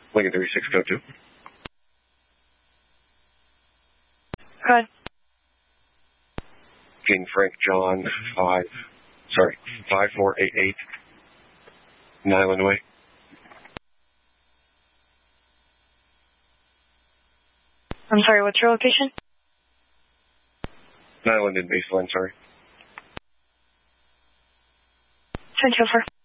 Lincoln 36, code 2. Go ahead. King Frank John 5488 Nyland Way. I'm sorry, what's your location? Nyland and Baseline, sorry. 10-4.